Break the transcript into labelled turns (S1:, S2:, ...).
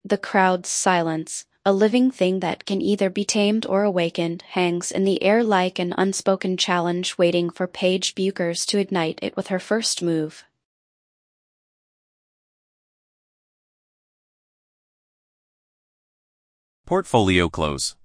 S1: The crowd's silence, a living thing that can either be tamed or awakened, hangs in the air like an unspoken challenge waiting for Paige Buchers to ignite it with her first move.
S2: Portfolio close.